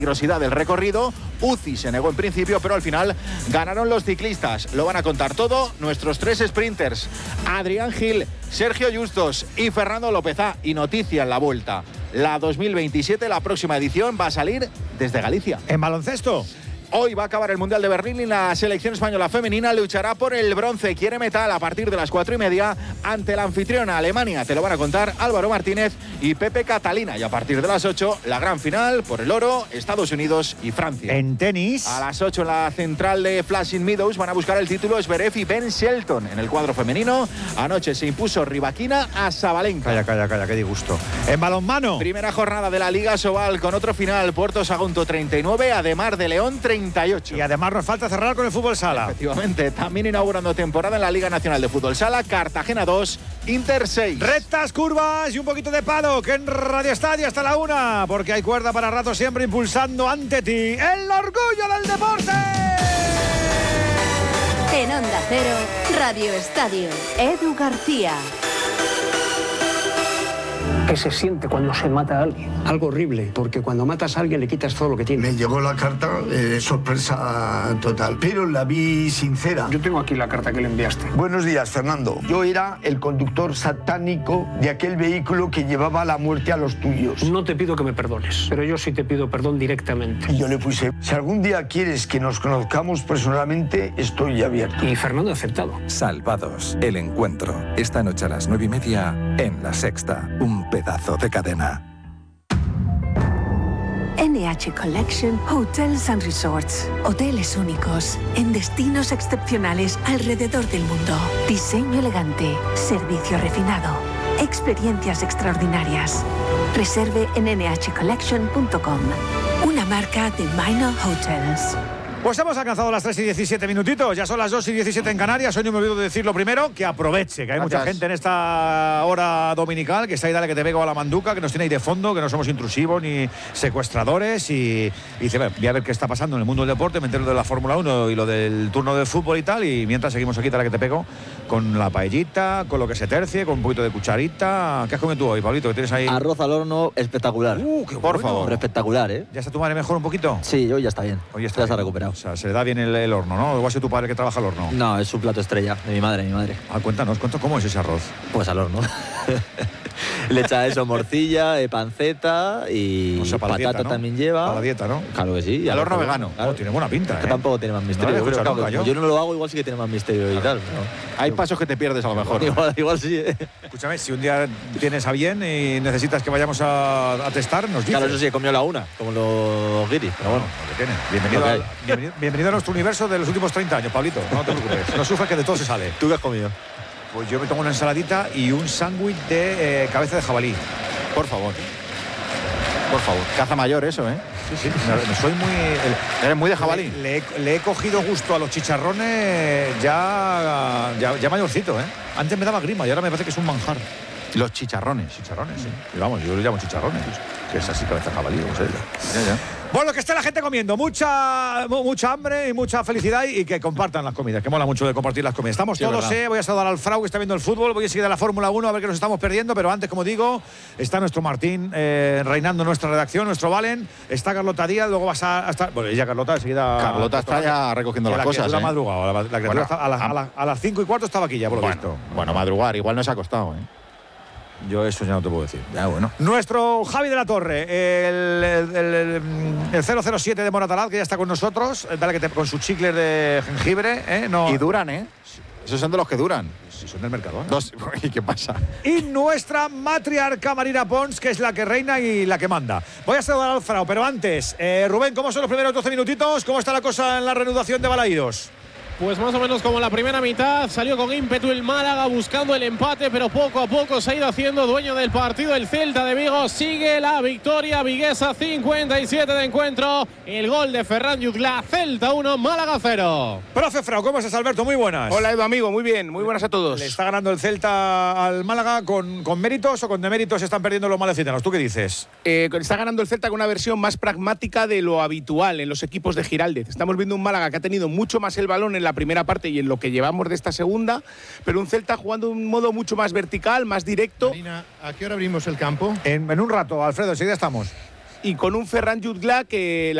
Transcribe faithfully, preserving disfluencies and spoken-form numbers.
peligrosidad del recorrido. U C I se negó en principio, pero al final ganaron los ciclistas. Lo van a contar todo nuestros tres sprinters, Adrián Gil, Sergio Justos y Fernando López. A y noticia en la Vuelta, la dos mil veintisiete, la próxima edición va a salir desde Galicia. ¿En baloncesto? Hoy va a acabar el Mundial de Berlín y la selección española femenina luchará por el bronce. Quiere metal a partir de las cuatro y media ante la anfitriona Alemania. Te lo van a contar Álvaro Martínez y Pepe Catalina. Y a partir de las ocho, la gran final por el oro, Estados Unidos y Francia. En tenis. A las ocho en la central de Flushing Meadows van a buscar el título Zverev y Ben Shelton. En el cuadro femenino, anoche se impuso Rybakina a Sabalenka. Calla, calla, calla, qué disgusto. En balonmano. Primera jornada de la Liga Sobal con otro final. Puerto Sagunto treinta y nueve, Ademar de León treinta y ocho. Y además nos falta cerrar con el fútbol sala. Efectivamente, también inaugurando temporada en la Liga Nacional de Fútbol Sala, Cartagena dos, Inter seis. Rectas, curvas y un poquito de palo, que en Radio Estadio hasta la una, porque hay cuerda para rato siempre impulsando ante ti el orgullo del deporte. En Onda Cero, Radio Estadio, Edu García. ¿Qué se siente cuando se mata a alguien? Algo horrible, porque cuando matas a alguien le quitas todo lo que tiene. Me llegó la carta, eh, sorpresa total, pero la vi sincera. Yo tengo aquí la carta que le enviaste. Buenos días, Fernando. Yo era el conductor satánico de aquel vehículo que llevaba la muerte a los tuyos. No te pido que me perdones, pero yo sí te pido perdón directamente. Y yo le puse, si algún día quieres que nos conozcamos personalmente, estoy abierto. Y Fernando ha aceptado. Salvados, el encuentro. Esta noche a las nueve y media en La Sexta. Un pedazo de cadena. N H Collection Hotels and Resorts. Hoteles únicos en destinos excepcionales alrededor del mundo. Diseño elegante, servicio refinado, experiencias extraordinarias. Reserve en ene hache collection punto com. Una marca de Minor Hotels. Pues hemos alcanzado las tres y diecisiete minutitos, ya son las dos y diecisiete en Canarias. Hoy no me olvido de decir lo primero, que aproveche, que hay Gracias. mucha gente en esta hora dominical, que está ahí, dale que te pego a la manduca, que nos tiene ahí de fondo, que no somos intrusivos ni secuestradores. Y, y dice, voy a ver qué está pasando en el mundo del deporte, me entero de la Fórmula uno y lo del turno de fútbol y tal. Y mientras seguimos aquí, dale que te pego, con la paellita, con lo que se tercie, con un poquito de cucharita. ¿Qué has comido tú hoy, Pablito, que tienes ahí? Arroz al horno espectacular. Uh, qué Por bueno. favor. Pero espectacular, ¿eh? ¿Ya está tu madre mejor un poquito? Sí, hoy ya está bien. Hoy está ya se ha bien. recuperado. O sea, se le da bien el, el horno, ¿no? ¿O va a ser tu padre que trabaja al horno? No, es su plato estrella, de mi madre, mi madre. Ah, cuéntanos, cuéntanos, ¿cómo es ese arroz? Pues al horno. Le echa eso, morcilla, eh, panceta y O sea, para la patata dieta, ¿no? también lleva. Para la dieta, ¿no? Claro que sí. y Al horno arroz, vegano. claro. Oh, tiene buena pinta, Que ¿eh? tampoco tiene más misterio. No lo había Yo creo, escuchado claro, nunca, como yo. yo no lo hago, igual sí que tiene más misterio y tal. ¿no? Hay pasos que te pierdes a lo mejor. Igual, igual sí. ¿eh? Escúchame, si un día tienes a bien y necesitas que vayamos a, a testar, nos dices. Claro, eso sí, he comido la una, como los guiris, pero bueno. Lo que tiene. Bienvenido, Lo que al- bienvenido, bienvenido a nuestro universo de los últimos treinta años, Pablito. No te preocupes. No sufras, que de todo se sale. ¿Tú qué has comido? Pues yo me tomo una ensaladita y un sándwich de eh, cabeza de jabalí. Por favor. Por favor. Caza mayor eso, ¿eh? Sí, sí. Me, me soy muy... el- Eres muy de jabalí. Le, le he, le he cogido gusto a los chicharrones ya, ya, ya mayorcito, ¿eh? Antes me daba grima y ahora me parece que es un manjar. Los chicharrones. Chicharrones, sí. Y vamos, yo lo llamo chicharrones. Que es así, cabeza de jabalí, no sé. Ya, ya. Bueno, que esté la gente comiendo, mucha mu- mucha hambre y mucha felicidad y, y que compartan las comidas, que mola mucho de compartir las comidas. Estamos Sí, es todos, verdad. eh, voy a saludar al Frau que está viendo el fútbol, voy a seguir a la Fórmula uno a ver qué nos estamos perdiendo, pero antes, como digo, está nuestro Martín eh, reinando en nuestra redacción, nuestro Valen, está Carlota Díaz, luego vas a, a estar... Bueno, ella Carlota enseguida... Carlota está ya recogiendo Que las la cosas, criatura ¿eh? ha madrugado, la, la criatura Bueno, está a, la- a la- a las cinco y cuarto estaba aquí ya, por lo Bueno, visto. bueno, madrugar, igual no se ha acostado, ¿eh? Yo eso ya no te puedo decir. Ya, bueno. Nuestro Javi de la Torre, el, el, el, el cero cero siete de Moratalaz, que ya está con nosotros, dale que te, con sus chicles de jengibre, ¿eh? No, Y duran, ¿eh? Esos son de los que duran. si son del Mercadona. Dos. ¿Y qué pasa? Y nuestra matriarca Marina Pons, que es la que reina y la que manda. Voy a saludar al Frau, pero antes, eh, Rubén, ¿cómo son los primeros doce minutitos? ¿Cómo está la cosa en la reanudación de Balaídos? Pues más o menos como la primera mitad, salió con ímpetu el Málaga buscando el empate, pero poco a poco se ha ido haciendo dueño del partido. El Celta de Vigo sigue la victoria viguesa, cincuenta y siete de encuentro. El gol de Ferran Yuzla, Celta uno, Málaga cero. Profe Frau, ¿cómo estás, Alberto? Muy buenas. Hola, Edu, amigo, muy bien, muy buenas a todos. ¿Le está ganando el Celta al Málaga con, con méritos o con deméritos? Están perdiendo los malecitanos. ¿Tú qué dices? Eh, está ganando el Celta con una versión más pragmática de lo habitual en los equipos de Giraldez. Estamos viendo un Málaga que ha tenido mucho más el balón en la primera parte y en lo que llevamos de esta segunda, pero un Celta jugando de un modo mucho más vertical, más directo. Marina, ¿a qué hora abrimos el campo? En, en un rato, Alfredo, enseguida estamos. y con un Ferran Jutgla que